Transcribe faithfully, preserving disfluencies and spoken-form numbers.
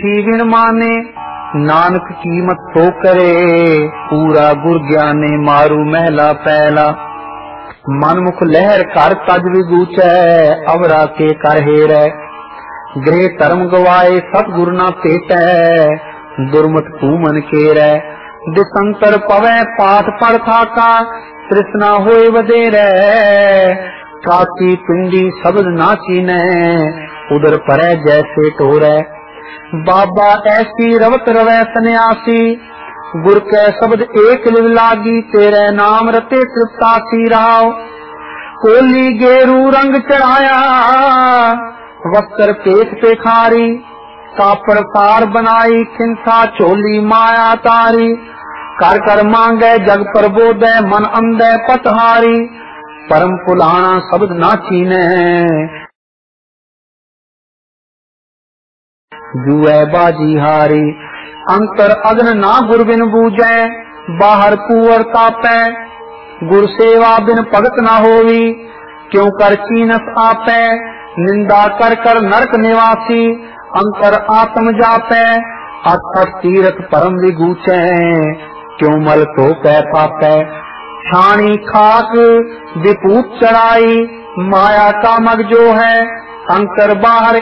देखी बिन माने, नानक कीमत तो करे, पूरा गुर ज्ञाने मारू महला पहला। मनमुख लहर कर तज विगूचै, अवरा के कर हेरै, गृह धर्म गवाए सतगुरु ना पेटै, दुर्मत कूमन केरै। दिसंतर पवै पाठ पढ़ थाका, तृष्णा होए वधेरै, काची पिंडी शब्द ना चीनै, उदर परै जैसे टोरै। बाबा ऐसी रवत रवै सन्यासी, गुर कै शब्द एक लिव लागी, तेरे नाम रते तृप्तासी राव। कोली गेरू रंग चढ़ाया, वस्त्र पेट पे खारी, कापड़ सार बनाई, खिंसा चोली माया तारी। कर कर मांगे जग प्रबोधै, मन अंधे पतहारी, परम पुलाना शब्द ना चीने, जुए बाजी हारी। अंतर अग्न ना गुर बिन बूझै, बाहर कुंवर तापै, गुर सेवा बिन भगत ना होवी, क्यों कर चीनस आपै। निंदा कर कर नरक निवासी, अंतर आत्म जापै, अठ अठ तीरथ परम विगूचै, क्यों मल तो पै पापै। छाणी खाक विपूत चढ़ाई, माया का मग जो है, अंतर बाहर